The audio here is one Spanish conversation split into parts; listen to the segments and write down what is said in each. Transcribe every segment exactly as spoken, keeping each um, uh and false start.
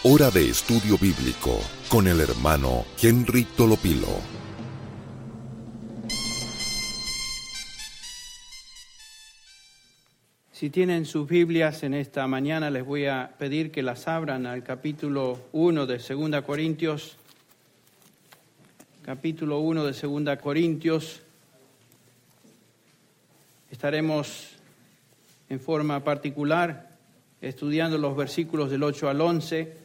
Hora de Estudio Bíblico con el hermano Henry Tolopilo. Si tienen sus Biblias en esta mañana, les voy a pedir que las abran al capítulo uno de Segunda Corintios. Capítulo uno de Segunda Corintios. Estaremos en forma particular estudiando los versículos del ocho al once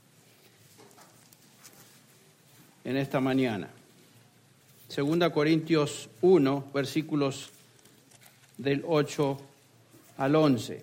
en esta mañana. Segunda Corintios uno, versículos del ocho al once.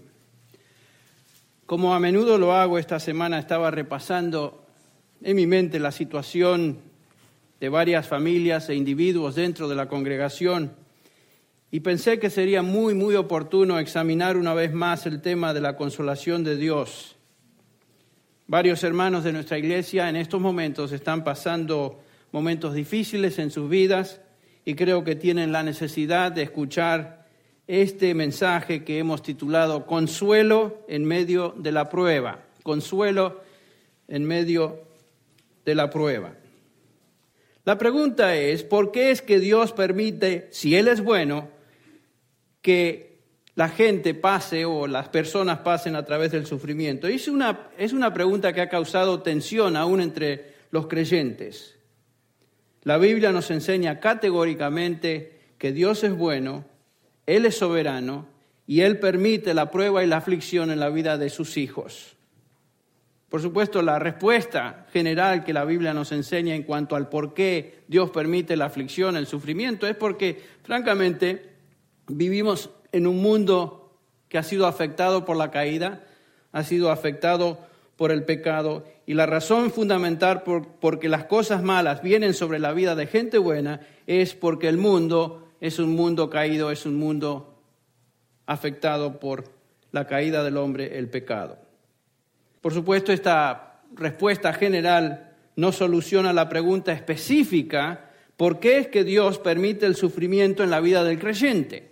Como a menudo lo hago, esta semana estaba repasando en mi mente la situación de varias familias e individuos dentro de la congregación y pensé que sería muy, muy oportuno examinar una vez más el tema de la consolación de Dios. Varios hermanos de nuestra iglesia en estos momentos están pasando momentos difíciles en sus vidas y creo que tienen la necesidad de escuchar este mensaje que hemos titulado Consuelo en medio de la prueba. Consuelo en medio de la prueba. La pregunta es, ¿por qué es que Dios permite, si Él es bueno, que la gente pase o las personas pasen a través del sufrimiento? Es una, es una pregunta que ha causado tensión aún entre los creyentes. La Biblia nos enseña categóricamente que Dios es bueno, Él es soberano y Él permite la prueba y la aflicción en la vida de sus hijos. Por supuesto, la respuesta general que la Biblia nos enseña en cuanto al por qué Dios permite la aflicción, el sufrimiento, es porque, francamente, vivimos en un mundo que ha sido afectado por la caída, ha sido afectado por el pecado, y la razón fundamental por porque las cosas malas vienen sobre la vida de gente buena es porque el mundo es un mundo caído, es un mundo afectado por la caída del hombre, el pecado. Por supuesto, esta respuesta general no soluciona la pregunta específica: ¿por qué es que Dios permite el sufrimiento en la vida del creyente?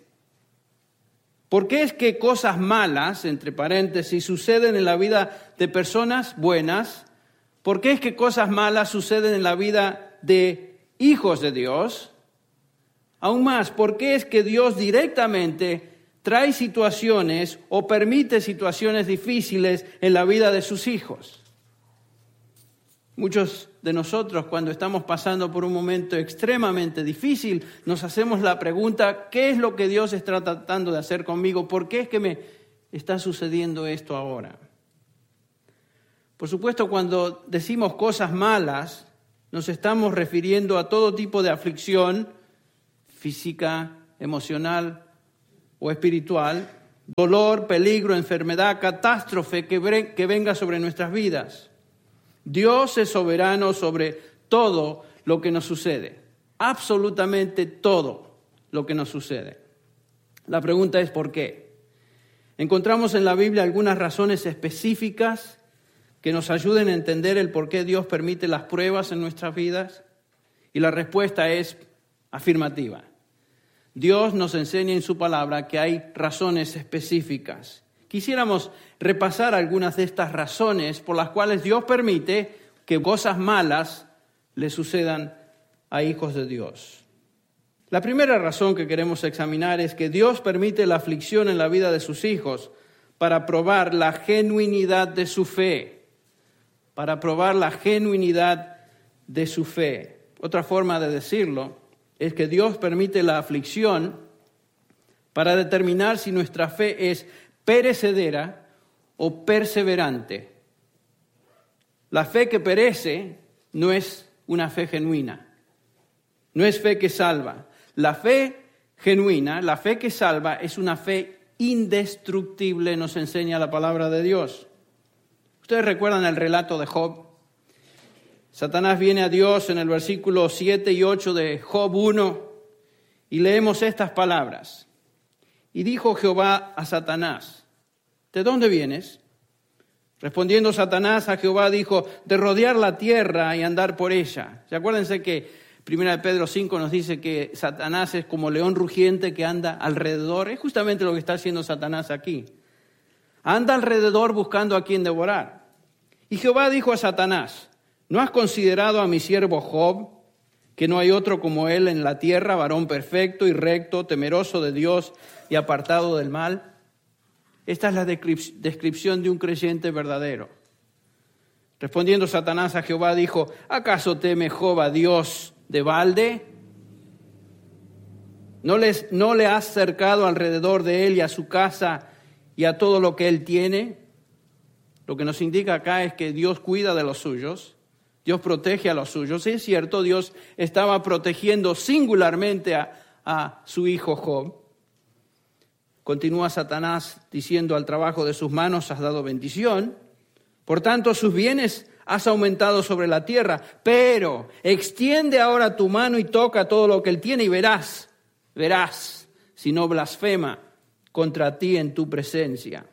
¿Por qué es que cosas malas, entre paréntesis, suceden en la vida de personas buenas? ¿Por qué es que cosas malas suceden en la vida de hijos de Dios? Aún más, ¿por qué es que Dios directamente trae situaciones o permite situaciones difíciles en la vida de sus hijos? Muchos de nosotros, cuando estamos pasando por un momento extremadamente difícil, nos hacemos la pregunta: ¿qué es lo que Dios está tratando de hacer conmigo? ¿Por qué es que me está sucediendo esto ahora? Por supuesto, cuando decimos cosas malas, nos estamos refiriendo a todo tipo de aflicción física, emocional o espiritual, dolor, peligro, enfermedad, catástrofe que, que venga sobre nuestras vidas. Dios es soberano sobre todo lo que nos sucede, absolutamente todo lo que nos sucede. La pregunta es ¿por qué? Encontramos en la Biblia algunas razones específicas que nos ayuden a entender el por qué Dios permite las pruebas en nuestras vidas, y la respuesta es afirmativa. Dios nos enseña en su palabra que hay razones específicas. Quisiéramos repasar algunas de estas razones por las cuales Dios permite que cosas malas le sucedan a hijos de Dios. La primera razón que queremos examinar es que Dios permite la aflicción en la vida de sus hijos para probar la genuinidad de su fe. Para probar la genuinidad de su fe. Otra forma de decirlo es que Dios permite la aflicción para determinar si nuestra fe es perecedera o perseverante. La fe que perece no es una fe genuina, no es fe que salva. La fe genuina, la fe que salva, es una fe indestructible, nos enseña la palabra de Dios. Ustedes recuerdan el relato de Job. Satanás viene a Dios en el versículo siete y ocho de Job uno y leemos estas palabras. Y dijo Jehová a Satanás: ¿de dónde vienes? Respondiendo Satanás a Jehová dijo: de rodear la tierra y andar por ella. ¿Se acuérdense que Primera de Pedro cinco nos dice que Satanás es como león rugiente que anda alrededor? Es justamente lo que está haciendo Satanás aquí. Anda alrededor buscando a quien devorar. Y Jehová dijo a Satanás: ¿no has considerado a mi siervo Job, que no hay otro como él en la tierra, varón perfecto y recto, temeroso de Dios y apartado del mal? Esta es la descripción de un creyente verdadero. Respondiendo Satanás a Jehová, dijo: ¿acaso teme Job a Dios de balde? ¿No, les, ¿No le has cercado alrededor de él y a su casa y a todo lo que él tiene? Lo que nos indica acá es que Dios cuida de los suyos, Dios protege a los suyos. Es cierto, Dios estaba protegiendo singularmente a, a su hijo Job. Continúa Satanás diciendo: al trabajo de sus manos has dado bendición, por tanto sus bienes has aumentado sobre la tierra, pero extiende ahora tu mano y toca todo lo que él tiene y verás, verás si no blasfema contra ti en tu presencia.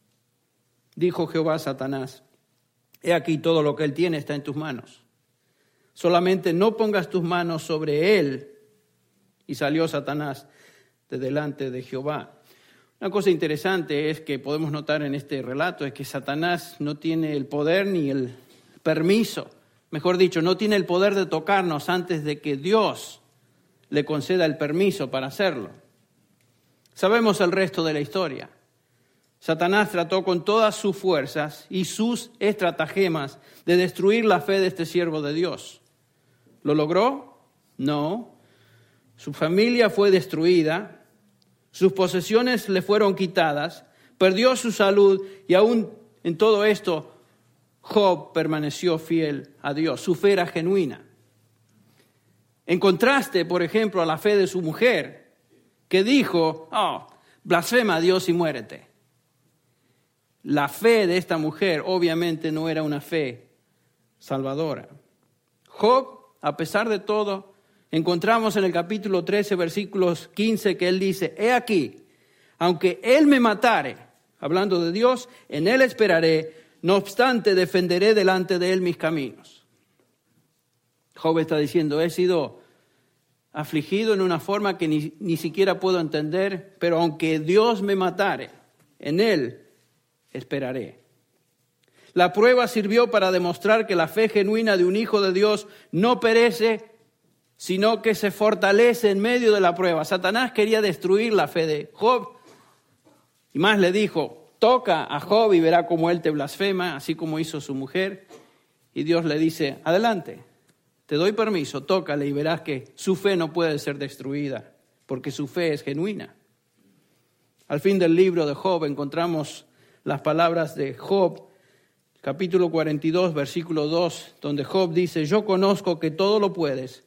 Dijo Jehová a Satanás: he aquí todo lo que él tiene está en tus manos, solamente no pongas tus manos sobre él. Y salió Satanás de delante de Jehová. Una cosa interesante es que podemos notar en este relato es que Satanás no tiene el poder ni el permiso, mejor dicho, no tiene el poder de tocarnos antes de que Dios le conceda el permiso para hacerlo. Sabemos el resto de la historia. Satanás trató con todas sus fuerzas y sus estratagemas de destruir la fe de este siervo de Dios. ¿Lo logró? No. Su familia fue destruida. Sus posesiones le fueron quitadas, perdió su salud y aún en todo esto Job permaneció fiel a Dios. Su fe era genuina. En contraste, por ejemplo, a la fe de su mujer, que dijo: oh, blasfema a Dios y muérete. La fe de esta mujer obviamente no era una fe salvadora. Job, a pesar de todo, encontramos en el capítulo trece, versículos quince, que él dice: he aquí, aunque él me matare, hablando de Dios, en él esperaré, no obstante defenderé delante de él mis caminos. Job está diciendo: he sido afligido en una forma que ni, ni siquiera puedo entender, pero aunque Dios me matare, en él esperaré. La prueba sirvió para demostrar que la fe genuina de un hijo de Dios no perece, sino que se fortalece en medio de la prueba. Satanás quería destruir la fe de Job, y más le dijo: toca a Job y verá cómo él te blasfema, así como hizo su mujer. Y Dios le dice: adelante, te doy permiso, tócale y verás que su fe no puede ser destruida, porque su fe es genuina. Al fin del libro de Job encontramos las palabras de Job, capítulo cuarenta y dos, versículo dos, donde Job dice: yo conozco que todo lo puedes,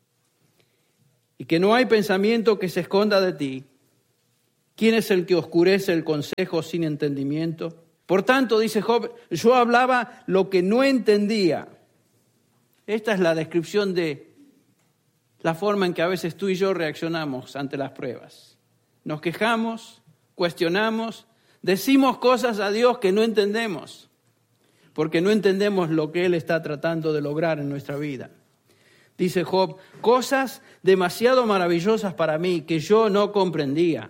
y que no hay pensamiento que se esconda de ti. ¿Quién es el que oscurece el consejo sin entendimiento? Por tanto, dice Job, yo hablaba lo que no entendía. Esta es la descripción de la forma en que a veces tú y yo reaccionamos ante las pruebas. Nos quejamos, cuestionamos, decimos cosas a Dios que no entendemos, porque no entendemos lo que Él está tratando de lograr en nuestra vida. Dice Job: cosas demasiado maravillosas para mí que yo no comprendía.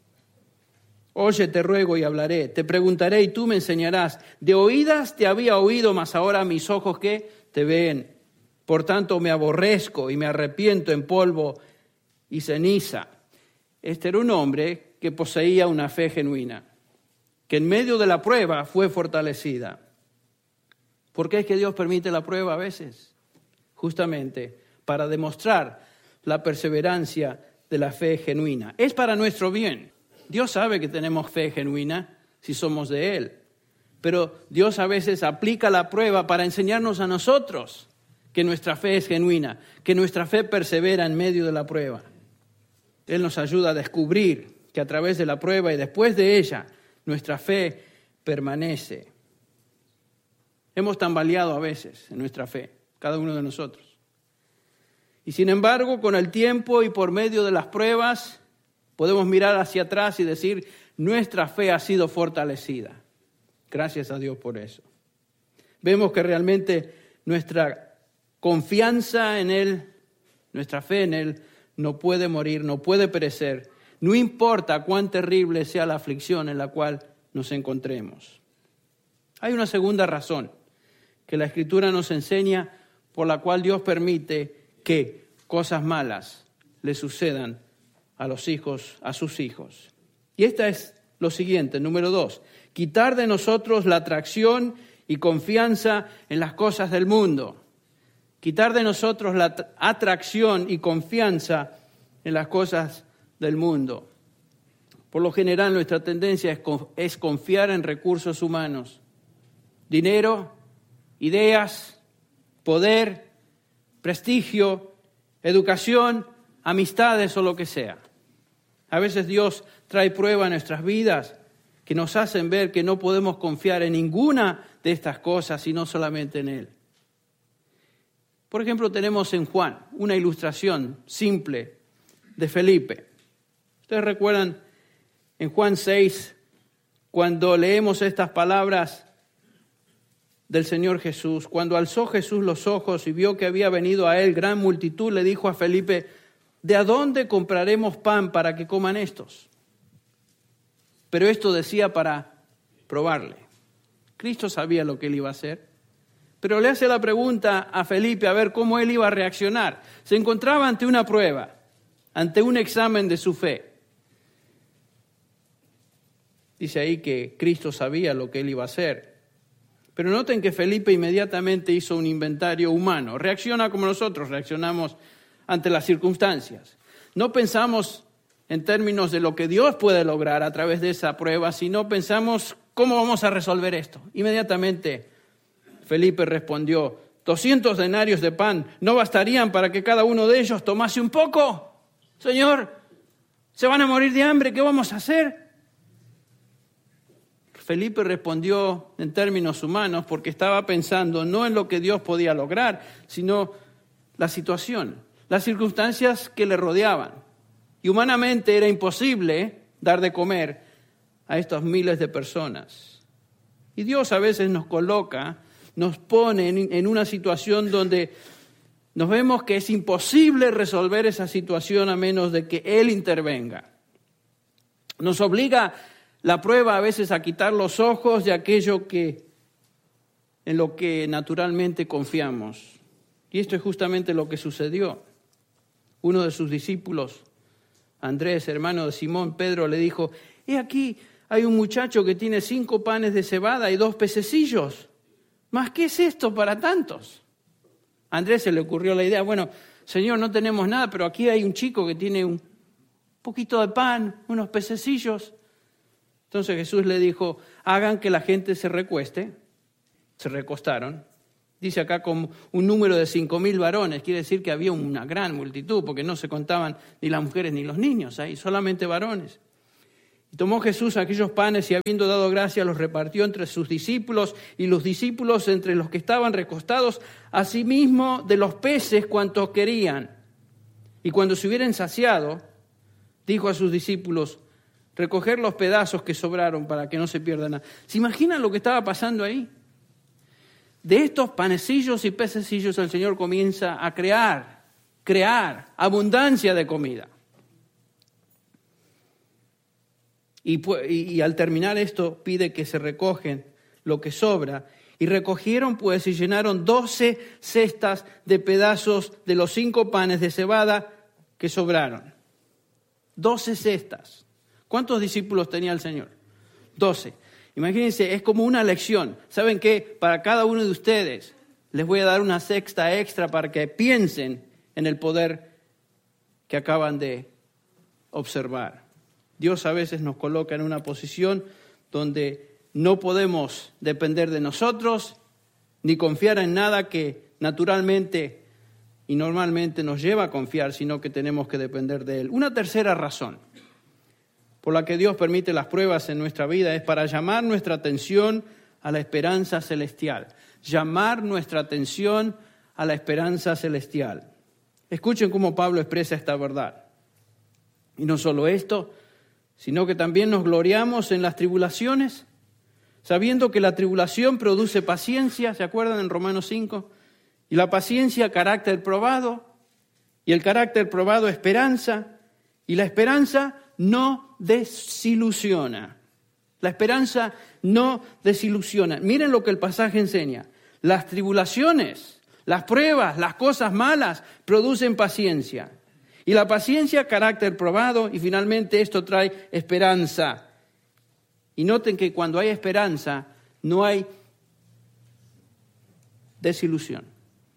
Oye, te ruego y hablaré, te preguntaré y tú me enseñarás. De oídas te había oído, mas ahora mis ojos ¿qué? Te ven. Por tanto me aborrezco y me arrepiento en polvo y ceniza. Este era un hombre que poseía una fe genuina, que en medio de la prueba fue fortalecida. ¿Por qué es que Dios permite la prueba a veces? Justamente para demostrar la perseverancia de la fe genuina. Es para nuestro bien. Dios sabe que tenemos fe genuina si somos de Él. Pero Dios a veces aplica la prueba para enseñarnos a nosotros que nuestra fe es genuina, que nuestra fe persevera en medio de la prueba. Él nos ayuda a descubrir que a través de la prueba y después de ella, nuestra fe permanece. Hemos tambaleado a veces en nuestra fe, cada uno de nosotros. Y sin embargo, con el tiempo y por medio de las pruebas, podemos mirar hacia atrás y decir: nuestra fe ha sido fortalecida. Gracias a Dios por eso. Vemos que realmente nuestra confianza en Él, nuestra fe en Él, no puede morir, no puede perecer. No importa cuán terrible sea la aflicción en la cual nos encontremos. Hay una segunda razón que la Escritura nos enseña, por la cual Dios permite que cosas malas le sucedan a los hijos, a sus hijos. Y esta es lo siguiente, número dos, quitar de nosotros la atracción y confianza en las cosas del mundo. Quitar de nosotros la atracción y confianza en las cosas del mundo. Por lo general, nuestra tendencia es, es confiar en recursos humanos. Dinero, ideas, poder, prestigio, educación, amistades o lo que sea. A veces Dios trae prueba a nuestras vidas que nos hacen ver que no podemos confiar en ninguna de estas cosas, sino solamente en Él. Por ejemplo, tenemos en Juan una ilustración simple de Felipe. Ustedes recuerdan en Juan seis, cuando leemos estas palabras del Señor Jesús, cuando alzó Jesús los ojos y vio que había venido a Él gran multitud, le dijo a Felipe, ¿de a dónde compraremos pan para que coman estos? Pero esto decía para probarle. Cristo sabía lo que Él iba a hacer, pero le hace la pregunta a Felipe a ver cómo Él iba a reaccionar. Se encontraba ante una prueba, ante un examen de su fe. Dice ahí que Cristo sabía lo que Él iba a hacer. Pero noten que Felipe inmediatamente hizo un inventario humano. Reacciona como nosotros reaccionamos ante las circunstancias. No pensamos en términos de lo que Dios puede lograr a través de esa prueba, sino pensamos cómo vamos a resolver esto. Inmediatamente Felipe respondió, doscientos denarios de pan no bastarían para que cada uno de ellos tomase un poco. Señor, se van a morir de hambre, ¿qué vamos a hacer? Felipe respondió en términos humanos porque estaba pensando no en lo que Dios podía lograr, sino la situación, las circunstancias que le rodeaban. Y humanamente era imposible dar de comer a estos miles de personas. Y Dios a veces nos coloca, nos pone en, en una situación donde nos vemos que es imposible resolver esa situación a menos de que Él intervenga. Nos obliga la prueba a veces a quitar los ojos de aquello que, en lo que naturalmente confiamos. Y esto es justamente lo que sucedió. Uno de sus discípulos, Andrés, hermano de Simón, Pedro, le dijo, he aquí, hay un muchacho que tiene cinco panes de cebada y dos pececillos. ¿Mas qué es esto para tantos? A Andrés se le ocurrió la idea, bueno, Señor, no tenemos nada, pero aquí hay un chico que tiene un poquito de pan, unos pececillos. Entonces Jesús le dijo, hagan que la gente se recueste. Se recostaron. Dice acá como un número de cinco mil varones, quiere decir que había una gran multitud, porque no se contaban ni las mujeres ni los niños, ahí solamente varones. Y tomó Jesús aquellos panes y habiendo dado gracia los repartió entre sus discípulos y los discípulos entre los que estaban recostados, asimismo de los peces cuantos querían. Y cuando se hubieran saciado, dijo a sus discípulos, recoger los pedazos que sobraron para que no se pierda nada. ¿Se imaginan lo que estaba pasando ahí? De estos panecillos y pececillos el Señor comienza a crear, crear abundancia de comida. Y, y, y al terminar esto pide que se recogen lo que sobra. Y recogieron pues y llenaron doce cestas de pedazos de los cinco panes de cebada que sobraron. Doce cestas. ¿Cuántos discípulos tenía el Señor? Doce. Imagínense, es como una lección. ¿Saben qué? Para cada uno de ustedes les voy a dar una sexta extra para que piensen en el poder que acaban de observar. Dios a veces nos coloca en una posición donde no podemos depender de nosotros ni confiar en nada que naturalmente y normalmente nos lleva a confiar, sino que tenemos que depender de Él. Una tercera razón por la que Dios permite las pruebas en nuestra vida es para llamar nuestra atención a la esperanza celestial. Llamar nuestra atención a la esperanza celestial. Escuchen cómo Pablo expresa esta verdad. Y no solo esto, sino que también nos gloriamos en las tribulaciones, sabiendo que la tribulación produce paciencia, ¿se acuerdan en Romanos cinco? Y la paciencia, carácter probado, y el carácter probado, esperanza, y la esperanza no desilusiona. La esperanza no desilusiona. Miren lo que el pasaje enseña. Las tribulaciones, las pruebas, las cosas malas producen paciencia. Y la paciencia, carácter probado, y finalmente esto trae esperanza. Y noten que cuando hay esperanza, no hay desilusión.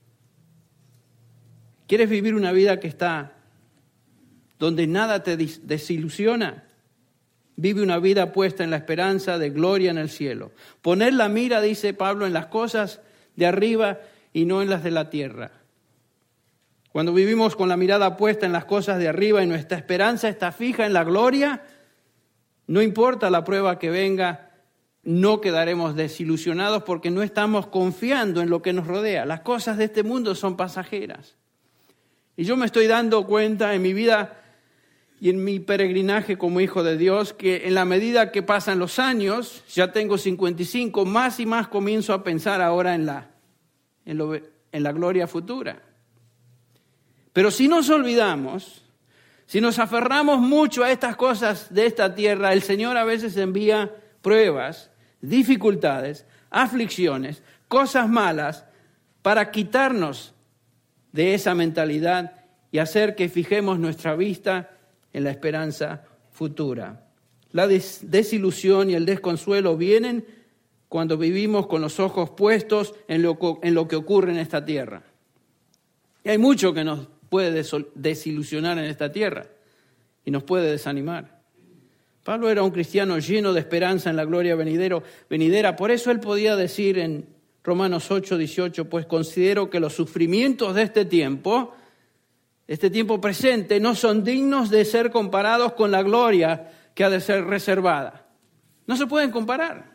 ¿Quieres vivir una vida que está donde nada te desilusiona? Vive una vida puesta en la esperanza de gloria en el cielo. Poner la mira, dice Pablo, en las cosas de arriba y no en las de la tierra. Cuando vivimos con la mirada puesta en las cosas de arriba y nuestra esperanza está fija en la gloria, no importa la prueba que venga, no quedaremos desilusionados porque no estamos confiando en lo que nos rodea. Las cosas de este mundo son pasajeras. Y yo me estoy dando cuenta en mi vida y en mi peregrinaje como hijo de Dios que en la medida que pasan los años, ya tengo cincuenta y cinco, más y más comienzo a pensar ahora en la, en lo, en la gloria futura. Pero si nos olvidamos, si nos aferramos mucho a estas cosas de esta tierra, el Señor a veces envía pruebas, dificultades, aflicciones, cosas malas para quitarnos de esa mentalidad y hacer que fijemos nuestra vista en la esperanza futura. La des- desilusión y el desconsuelo vienen cuando vivimos con los ojos puestos en lo, co- en lo que ocurre en esta tierra. Y hay mucho que nos puede des- desilusionar en esta tierra y nos puede desanimar. Pablo era un cristiano lleno de esperanza en la gloria venidero, venidera. Por eso él podía decir en Romanos ocho, dieciocho, pues considero que los sufrimientos de este tiempo, este tiempo presente, no son dignos de ser comparados con la gloria que ha de ser reservada. No se pueden comparar.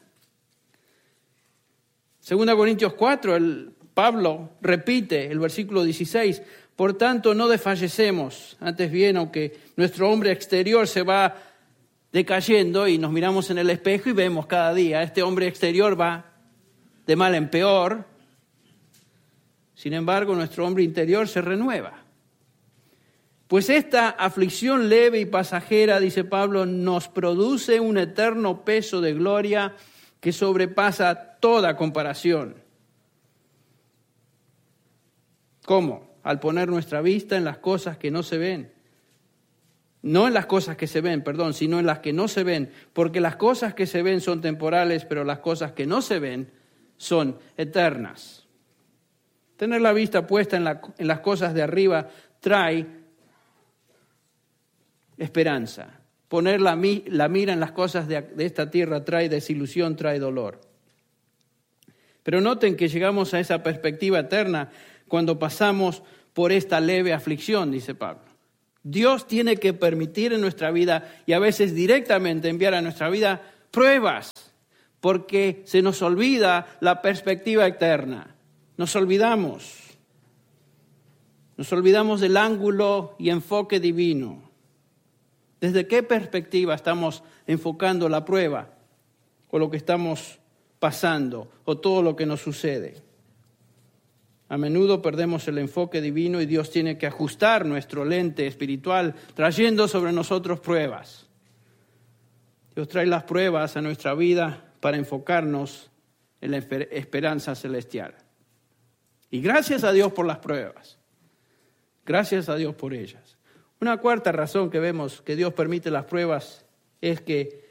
Segunda Corintios cuatro, el Pablo repite el versículo dieciséis, por tanto no desfallecemos, antes bien, aunque nuestro hombre exterior se va decayendo y nos miramos en el espejo y vemos cada día, este hombre exterior va de mal en peor, sin embargo nuestro hombre interior se renueva. Pues esta aflicción leve y pasajera, dice Pablo, nos produce un eterno peso de gloria que sobrepasa toda comparación. ¿Cómo? Al poner nuestra vista en las cosas que no se ven. No en las cosas que se ven, perdón, sino en las que no se ven. Porque las cosas que se ven son temporales, pero las cosas que no se ven son eternas. Tener la vista puesta en, la, en las cosas de arriba trae esperanza. Poner la, la mira en las cosas de, de esta tierra trae desilusión, trae dolor. Pero noten que llegamos a esa perspectiva eterna cuando pasamos por esta leve aflicción, dice Pablo. Dios tiene que permitir en nuestra vida y a veces directamente enviar a nuestra vida pruebas, porque se nos olvida la perspectiva eterna. Nos olvidamos. Nos olvidamos del ángulo y enfoque divino. ¿Desde qué perspectiva estamos enfocando la prueba o lo que estamos pasando o todo lo que nos sucede? A menudo perdemos el enfoque divino y Dios tiene que ajustar nuestro lente espiritual trayendo sobre nosotros pruebas. Dios trae las pruebas a nuestra vida para enfocarnos en la esperanza celestial. Y gracias a Dios por las pruebas. Gracias a Dios por ellas. Una cuarta razón que vemos que Dios permite las pruebas es que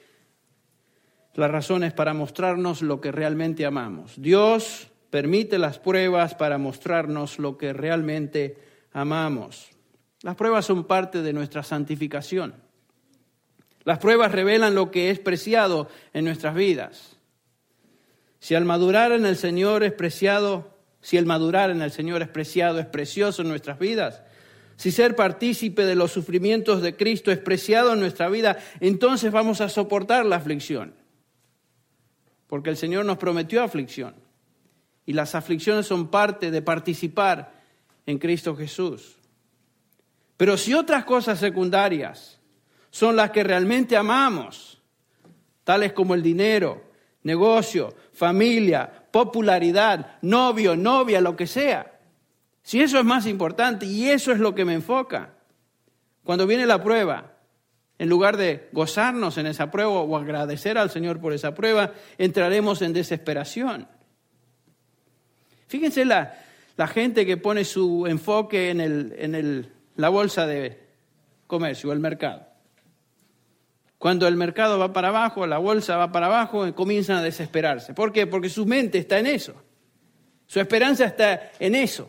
la razón es para mostrarnos lo que realmente amamos. Dios permite las pruebas para mostrarnos lo que realmente amamos. Las pruebas son parte de nuestra santificación. Las pruebas revelan lo que es preciado en nuestras vidas. Si al madurar en el Señor es preciado, si el madurar en el Señor es preciado, es precioso en nuestras vidas, si ser partícipe de los sufrimientos de Cristo es preciado en nuestra vida, entonces vamos a soportar la aflicción. Porque el Señor nos prometió aflicción. Y las aflicciones son parte de participar en Cristo Jesús. Pero si otras cosas secundarias son las que realmente amamos, tales como el dinero, negocio, familia, popularidad, novio, novia, lo que sea, si eso es más importante y eso es lo que me enfoca, cuando viene la prueba, en lugar de gozarnos en esa prueba o agradecer al Señor por esa prueba, entraremos en desesperación. Fíjense la, la gente que pone su enfoque en, el, en el, la bolsa de comercio, el mercado. Cuando el mercado va para abajo, la bolsa va para abajo, comienzan a desesperarse. ¿Por qué? Porque su mente está en eso. Su esperanza está en eso.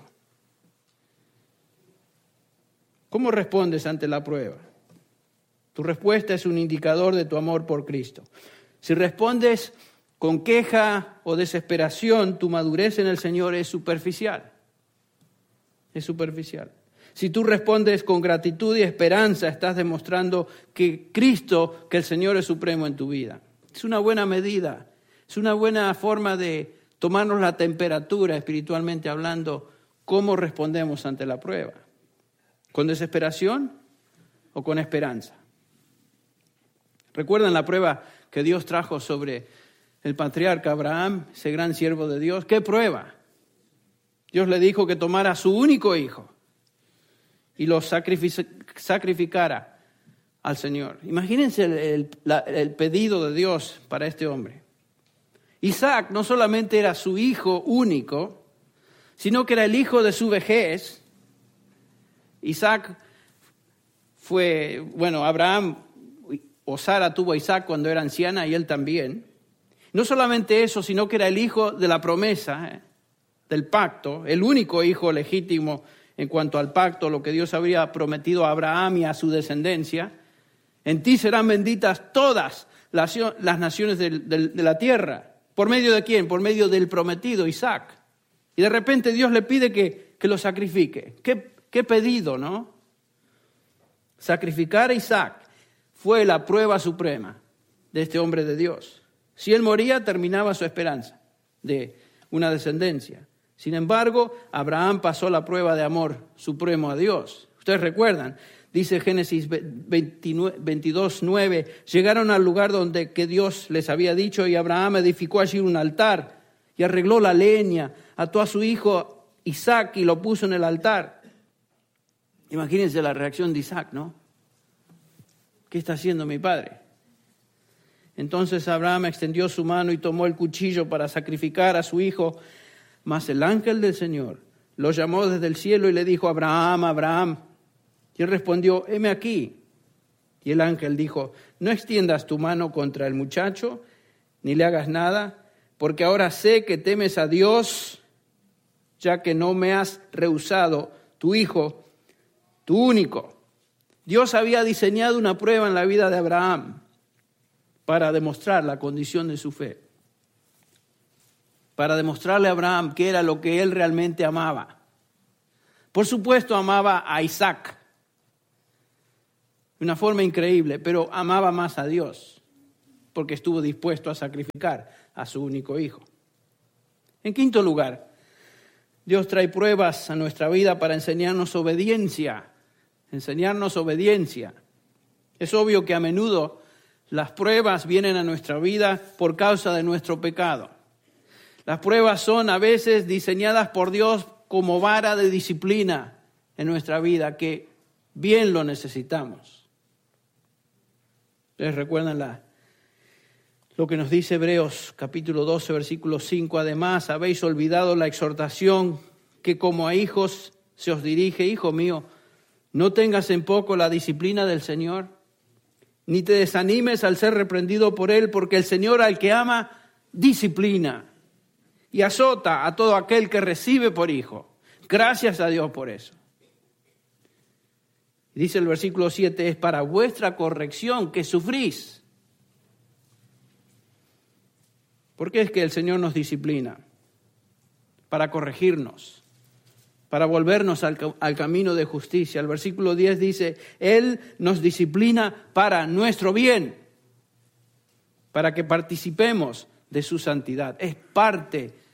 ¿Cómo respondes ante la prueba? Tu respuesta es un indicador de tu amor por Cristo. Si respondes con queja o desesperación, tu madurez en el Señor es superficial. Es superficial. Si tú respondes con gratitud y esperanza, estás demostrando que Cristo, que el Señor es supremo en tu vida. Es una buena medida, es una buena forma de tomarnos la temperatura espiritualmente hablando, cómo respondemos ante la prueba. ¿Con desesperación o con esperanza? ¿Recuerdan la prueba que Dios trajo sobre el patriarca Abraham, ese gran siervo de Dios? ¿Qué prueba? Dios le dijo que tomara a su único hijo y lo sacrific- sacrificara al Señor. Imagínense el, el, la, el pedido de Dios para este hombre. Isaac no solamente era su hijo único, sino que era el hijo de su vejez. Isaac fue, bueno, Abraham o Sara tuvo a Isaac cuando era anciana y él también. No solamente eso, sino que era el hijo de la promesa, eh, del pacto, el único hijo legítimo en cuanto al pacto, lo que Dios habría prometido a Abraham y a su descendencia. En ti serán benditas todas las, las naciones de, de, de la tierra. ¿Por medio de quién? Por medio del prometido Isaac. Y de repente Dios le pide que, que lo sacrifique. ¿Qué, qué pedido, no? Sacrificar a Isaac fue la prueba suprema de este hombre de Dios. Si él moría, terminaba su esperanza de una descendencia. Sin embargo, Abraham pasó la prueba de amor supremo a Dios. Ustedes recuerdan, dice Génesis veintidós, nueve, llegaron al lugar donde que Dios les había dicho y Abraham edificó allí un altar y arregló la leña, ató a su hijo Isaac y lo puso en el altar. Imagínense la reacción de Isaac, ¿no? ¿Qué está haciendo mi padre? Entonces Abraham extendió su mano y tomó el cuchillo para sacrificar a su hijo. Mas el ángel del Señor lo llamó desde el cielo y le dijo, Abraham, Abraham. Y él respondió, heme aquí. Y el ángel dijo, no extiendas tu mano contra el muchacho, ni le hagas nada, porque ahora sé que temes a Dios, ya que no me has rehusado tu hijo, tu único. Dios había diseñado una prueba en la vida de Abraham para demostrar la condición de su fe. Para demostrarle a Abraham qué era lo que él realmente amaba. Por supuesto, amaba a Isaac de una forma increíble, pero amaba más a Dios, porque estuvo dispuesto a sacrificar a su único hijo. En quinto lugar, Dios trae pruebas a nuestra vida para enseñarnos obediencia, enseñarnos obediencia. Es obvio que a menudo las pruebas vienen a nuestra vida por causa de nuestro pecado. Las pruebas son a veces diseñadas por Dios como vara de disciplina en nuestra vida, que bien lo necesitamos. ¿Ustedes recuerdan la, lo que nos dice Hebreos capítulo doce, versículo cinco? Además, habéis olvidado la exhortación que como a hijos se os dirige. Hijo mío, no tengas en poco la disciplina del Señor, ni te desanimes al ser reprendido por Él, porque el Señor al que ama, disciplina y azota a todo aquel que recibe por hijo. Gracias a Dios por eso. Dice el versículo siete, es para vuestra corrección que sufrís. ¿Por qué es que el Señor nos disciplina? Para corregirnos, para volvernos al, al camino de justicia. El versículo diez dice, Él nos disciplina para nuestro bien, para que participemos de su santidad. Es parte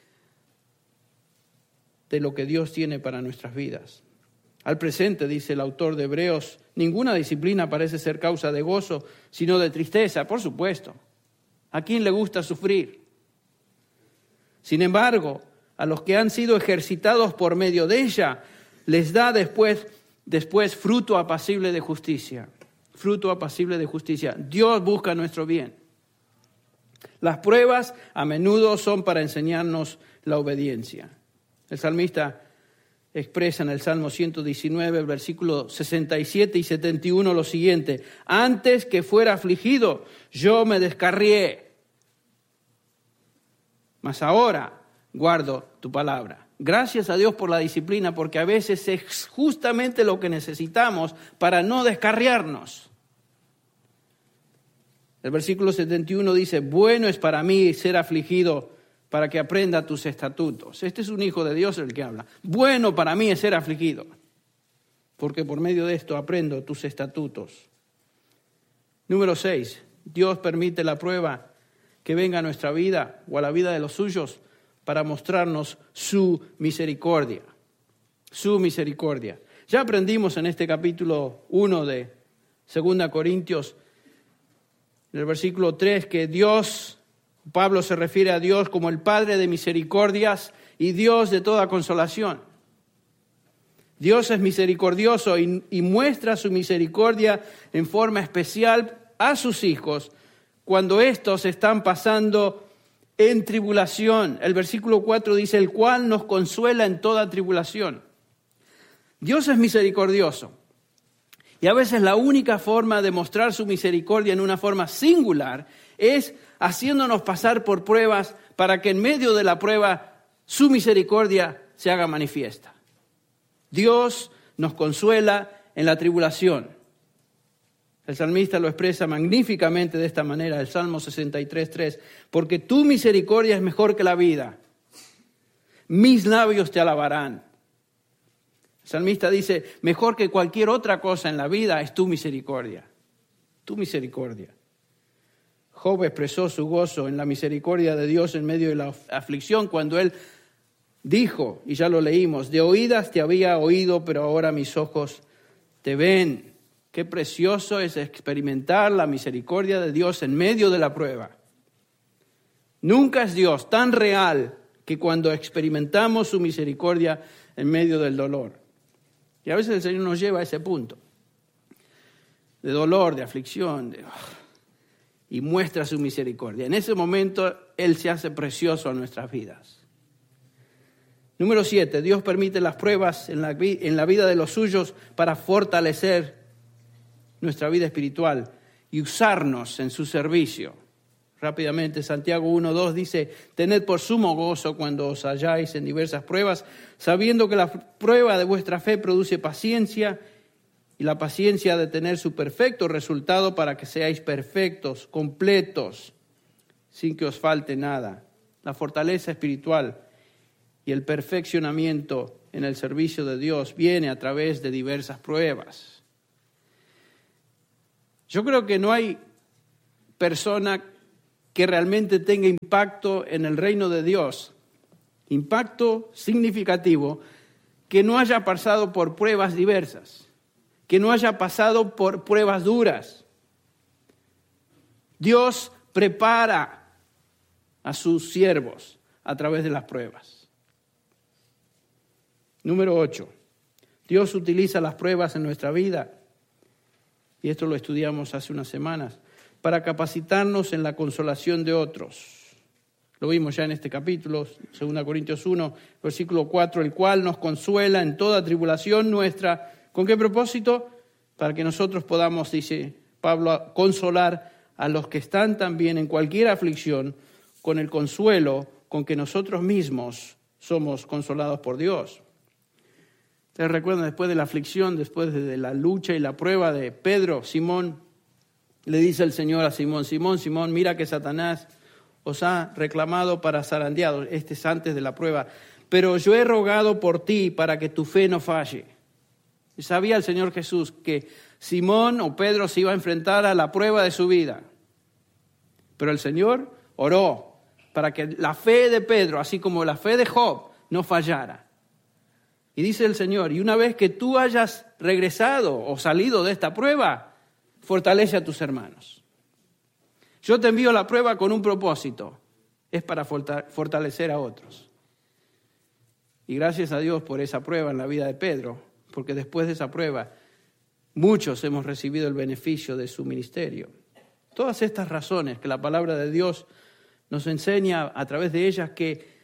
de lo que Dios tiene para nuestras vidas. Al presente, dice el autor de Hebreos, ninguna disciplina parece ser causa de gozo, sino de tristeza, por supuesto. ¿A quién le gusta sufrir? Sin embargo, a los que han sido ejercitados por medio de ella, les da después, después fruto apacible de justicia. Fruto apacible de justicia. Dios busca nuestro bien. Las pruebas a menudo son para enseñarnos la obediencia. El salmista expresa en el Salmo ciento diecinueve, el versículo sesenta y siete y setenta y uno lo siguiente: antes que fuera afligido, yo me descarrié, mas ahora guardo tu palabra. Gracias a Dios por la disciplina, porque a veces es justamente lo que necesitamos para no descarriarnos. El versículo setenta y uno dice: bueno es para mí ser afligido, para que aprenda tus estatutos. Este es un hijo de Dios el que habla. Bueno para mí es ser afligido, porque por medio de esto aprendo tus estatutos. Número seis, Dios permite la prueba que venga a nuestra vida o a la vida de los suyos para mostrarnos su misericordia. Su misericordia. Ya aprendimos en este capítulo uno de Segunda Corintios, en el versículo tres, que Dios, Pablo se refiere a Dios como el Padre de misericordias y Dios de toda consolación. Dios es misericordioso y, y muestra su misericordia en forma especial a sus hijos cuando estos están pasando en tribulación. El versículo cuatro dice: el cual nos consuela en toda tribulación. Dios es misericordioso. Y a veces la única forma de mostrar su misericordia en una forma singular es haciéndonos pasar por pruebas para que en medio de la prueba su misericordia se haga manifiesta. Dios nos consuela en la tribulación. El salmista lo expresa magníficamente de esta manera, el Salmo sesenta y tres, tres. Porque tu misericordia es mejor que la vida. Mis labios te alabarán. El salmista dice: mejor que cualquier otra cosa en la vida es tu misericordia. Tu misericordia. Job expresó su gozo en la misericordia de Dios en medio de la aflicción cuando él dijo, y ya lo leímos: de oídas te había oído, pero ahora mis ojos te ven. Qué precioso es experimentar la misericordia de Dios en medio de la prueba. Nunca es Dios tan real que cuando experimentamos su misericordia en medio del dolor. Y a veces el Señor nos lleva a ese punto de dolor, de aflicción, de, y muestra su misericordia. En ese momento Él se hace precioso a nuestras vidas. Número siete, Dios permite las pruebas en la, en la vida de los suyos para fortalecer nuestra vida espiritual y usarnos en su servicio. Rápidamente, Santiago uno dos dice: tened por sumo gozo cuando os halláis en diversas pruebas, sabiendo que la prueba de vuestra fe produce paciencia, y la paciencia ha de tener su perfecto resultado para que seáis perfectos, completos, sin que os falte nada. La fortaleza espiritual y el perfeccionamiento en el servicio de Dios viene a través de diversas pruebas. Yo creo que no hay persona que realmente tenga impacto en el reino de Dios, impacto significativo, que no haya pasado por pruebas diversas, que no haya pasado por pruebas duras. Dios prepara a sus siervos a través de las pruebas. Número ocho, Dios utiliza las pruebas en nuestra vida, y esto lo estudiamos hace unas semanas, para capacitarnos en la consolación de otros. Lo vimos ya en este capítulo, Segunda Corintios uno, versículo cuatro, el cual nos consuela en toda tribulación nuestra. ¿Con qué propósito? Para que nosotros podamos, dice Pablo, consolar a los que están también en cualquier aflicción con el consuelo con que nosotros mismos somos consolados por Dios. Ustedes recuerdan, después de la aflicción, después de la lucha y la prueba de Pedro, Simón, le dice el Señor a Simón: Simón, Simón, mira que Satanás os ha reclamado para zarandearos. Este es antes de la prueba. Pero yo he rogado por ti para que tu fe no falle. Y sabía el Señor Jesús que Simón o Pedro se iba a enfrentar a la prueba de su vida. Pero el Señor oró para que la fe de Pedro, así como la fe de Job, no fallara. Y dice el Señor: y una vez que tú hayas regresado o salido de esta prueba, fortalece a tus hermanos. Yo te envío la prueba con un propósito, es para fortalecer a otros. Y gracias a Dios por esa prueba en la vida de Pedro, porque después de esa prueba muchos hemos recibido el beneficio de su ministerio. Todas estas razones que la palabra de Dios nos enseña a través de ellas, que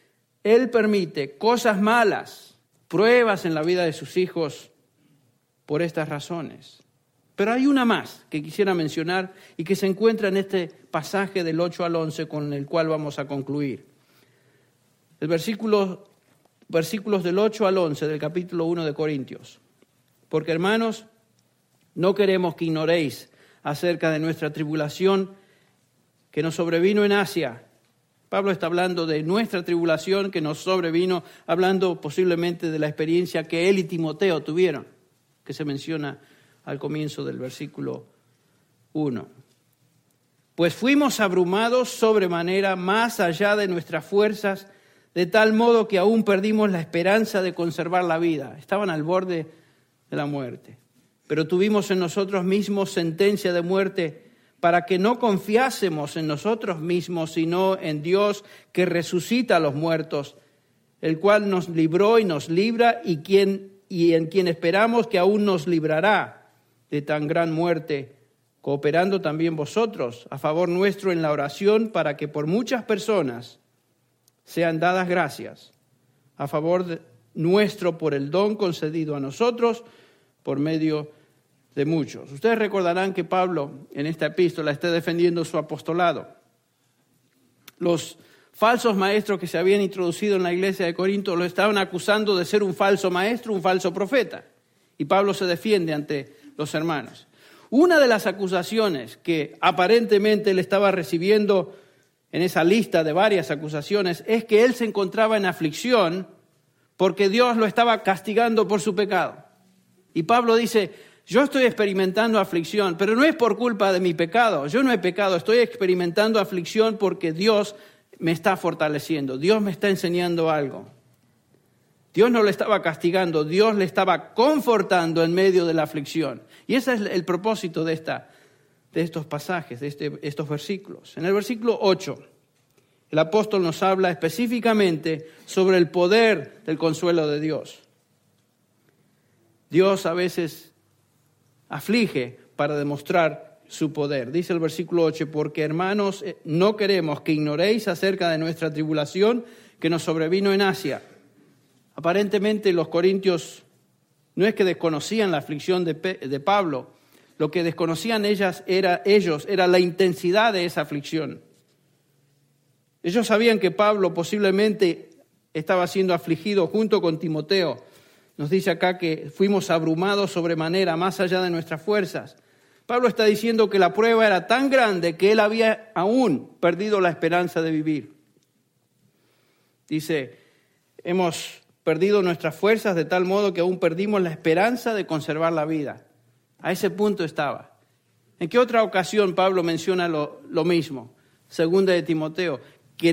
Él permite cosas malas, pruebas en la vida de sus hijos por estas razones. Pero hay una más que quisiera mencionar y que se encuentra en este pasaje del ocho al once con el cual vamos a concluir. El versículo, versículos del ocho al once del capítulo uno de Corintios. Porque, hermanos, no queremos que ignoréis acerca de nuestra tribulación que nos sobrevino en Asia. Pablo está hablando de nuestra tribulación que nos sobrevino, hablando posiblemente de la experiencia que él y Timoteo tuvieron, que se menciona al comienzo del versículo uno. Pues fuimos abrumados sobremanera más allá de nuestras fuerzas, de tal modo que aún perdimos la esperanza de conservar la vida. Estaban al borde de la muerte. Pero tuvimos en nosotros mismos sentencia de muerte para que no confiásemos en nosotros mismos, sino en Dios que resucita a los muertos, el cual nos libró y nos libra y, quien, y en quien esperamos que aún nos librará de tan gran muerte, cooperando también vosotros a favor nuestro en la oración para que por muchas personas sean dadas gracias a favor de, nuestro por el don concedido a nosotros por medio de muchos. Ustedes recordarán que Pablo en esta epístola está defendiendo su apostolado. Los falsos maestros que se habían introducido en la iglesia de Corinto lo estaban acusando de ser un falso maestro, un falso profeta. Y Pablo se defiende ante los hermanos. Una de las acusaciones que aparentemente él estaba recibiendo en esa lista de varias acusaciones es que él se encontraba en aflicción porque Dios lo estaba castigando por su pecado. Y Pablo dice, yo estoy experimentando aflicción, pero no es por culpa de mi pecado. Yo no he pecado, estoy experimentando aflicción porque Dios me está fortaleciendo, Dios me está enseñando algo. Dios no le estaba castigando, Dios le estaba confortando en medio de la aflicción. Y ese es el propósito de, esta, de estos pasajes, de este, estos versículos. En el versículo ocho, el apóstol nos habla específicamente sobre el poder del consuelo de Dios. Dios a veces aflige para demostrar su poder. Dice el versículo ocho, porque hermanos, no queremos que ignoréis acerca de nuestra tribulación que nos sobrevino en Asia. Aparentemente los corintios no es que desconocían la aflicción de, de Pablo, lo que desconocían ellas era, ellos era la intensidad de esa aflicción. Ellos sabían que Pablo posiblemente estaba siendo afligido junto con Timoteo. Nos dice acá que fuimos abrumados sobremanera, más allá de nuestras fuerzas. Pablo está diciendo que la prueba era tan grande que él había aún perdido la esperanza de vivir. Dice, hemos perdido nuestras fuerzas de tal modo que aún perdimos la esperanza de conservar la vida. A ese punto estaba. ¿En qué otra ocasión Pablo menciona lo, lo mismo? Segunda de Timoteo.